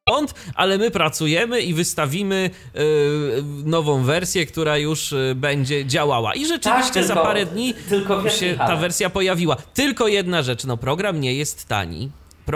ale my pracujemy i wystawimy nową wersję, która już będzie działała. I rzeczywiście Tak, za parę dni się ta wersja pojawiła. Tylko jedna rzecz, no program nie jest tani.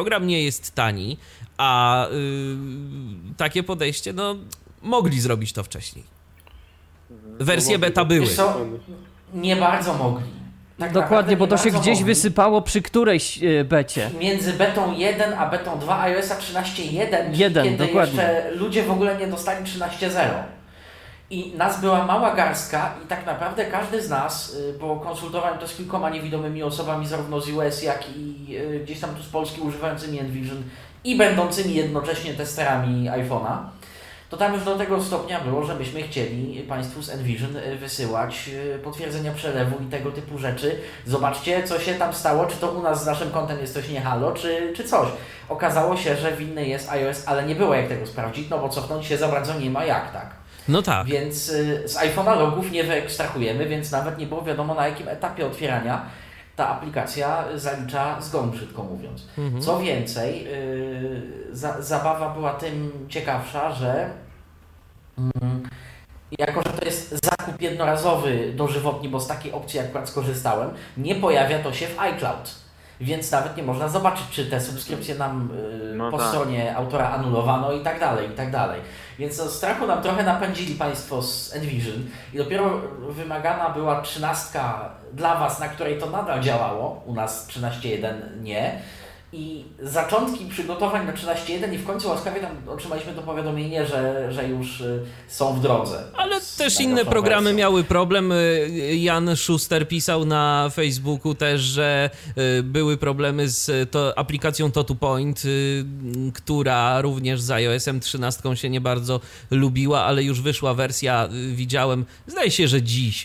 A takie podejście, no mogli zrobić to wcześniej. Wersje beta były. Wiesz co? Nie bardzo mogli. Tak Dokładnie, bo to się gdzieś mogli. wysypało przy którejś becie. Między betą 1 a betą 2 iOS-a 13.1, kiedy dokładnie. jeszcze ludzie w ogóle nie dostali 13.0. I nas była mała garstka i tak naprawdę każdy z nas, bo konsultowałem to z kilkoma niewidomymi osobami zarówno z US, jak i gdzieś tam tu z Polski używającymi Envision i będącymi jednocześnie testerami iPhone'a, to tam już do tego stopnia było, że myśmy chcieli Państwu z Envision wysyłać potwierdzenia przelewu i tego typu rzeczy. Zobaczcie, co się tam stało, czy to u nas z naszym kontem jest coś nie halo, czy coś. Okazało się, że winny jest iOS, ale nie było jak tego sprawdzić, no bo cofnąć się za bardzo nie ma jak, tak. No tak. Więc z iPhone'a logów nie wyekstrahujemy, więc nawet nie było wiadomo, na jakim etapie otwierania ta aplikacja zalicza zgon, brzydko mówiąc. Co więcej, zabawa była tym ciekawsza, że jako, że to jest zakup jednorazowy dożywotni, bo z takiej opcji akurat skorzystałem, nie pojawia to się w iCloud. Więc nawet nie można zobaczyć, czy te subskrypcje nam po stronie autora anulowano i tak dalej, i tak dalej. Więc strachu nam trochę napędzili Państwo z Envision i dopiero wymagana była 13 dla Was, na której to nadal działało, u nas 13.1 nie. I zaczątki przygotowań na 13.1 i w końcu łaskawie tam otrzymaliśmy to powiadomienie, że już są w drodze. Ale też inne programy miały problem. Jan Schuster pisał na Facebooku też, że były problemy z aplikacją To2Point, która również z iOS-em 13 się nie bardzo lubiła, ale już wyszła wersja, widziałem, zdaje się, że dziś,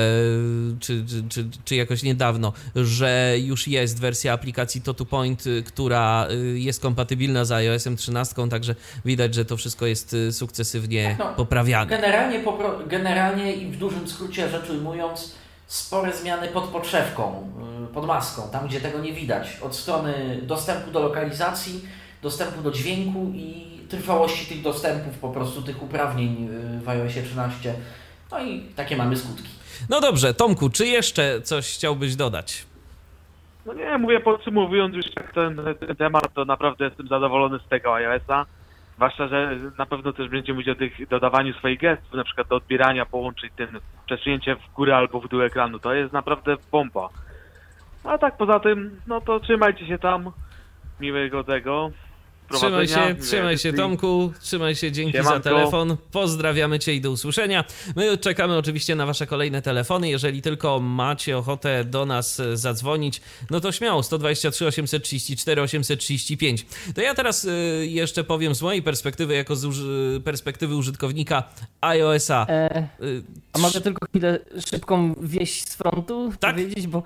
czy jakoś niedawno, że już jest wersja aplikacji To2Point, która jest kompatybilna z iOS-em 13, także widać, że to wszystko jest sukcesywnie poprawiane. Generalnie i w dużym skrócie rzecz ujmując, spore zmiany pod podszewką, pod maską, tam gdzie tego nie widać, od strony dostępu do lokalizacji, dostępu do dźwięku i trwałości tych dostępów, po prostu tych uprawnień w iOSie 13. No i takie mamy skutki. No dobrze, Tomku, czy jeszcze coś chciałbyś dodać? No nie, mówię, podsumowując już ten temat, to naprawdę jestem zadowolony z tego iOS-a. Zwłaszcza, że na pewno też będzie mówić o tych dodawaniu swoich gestów, na przykład do odbierania połączyć tym przesunięcie w górę albo w dół ekranu. To jest naprawdę bomba. A tak poza tym, no to trzymajcie się tam. Miłego tego. Trzymaj się Tomku, trzymaj się, dzięki Siemanko. za telefon, pozdrawiamy Cię i do usłyszenia. My czekamy oczywiście na Wasze kolejne telefony, jeżeli tylko macie ochotę do nas zadzwonić, no to śmiało, 123 834 835. To ja teraz jeszcze powiem z mojej perspektywy, jako z perspektywy użytkownika iOS-a. A mogę tylko chwilę szybką wieść z frontu powiedzieć, bo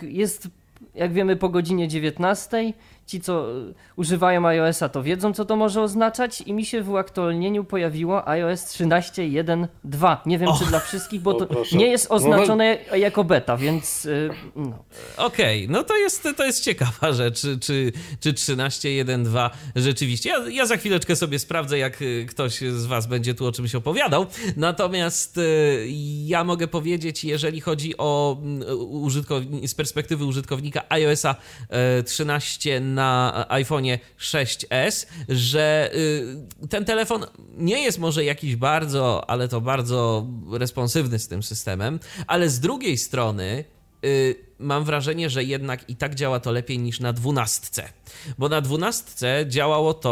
jak wiemy po godzinie 19, ci co używają iOS-a to wiedzą, co to może oznaczać i mi się w uaktualnieniu pojawiło iOS 13.1.2. Nie wiem, czy dla wszystkich, bo to nie jest oznaczone jako beta, więc no. Okej, no to jest ciekawa rzecz, czy 13.1.2 rzeczywiście. Ja za chwileczkę sobie sprawdzę, jak ktoś z Was będzie tu o czymś opowiadał. Natomiast ja mogę powiedzieć, jeżeli chodzi o z perspektywy użytkownika iOS-a 13 na iPhone'ie 6s, że ten telefon nie jest może jakiś bardzo, ale to bardzo responsywny z tym systemem, ale z drugiej strony mam wrażenie, że jednak i tak działa to lepiej niż na 12, bo na 12 działało to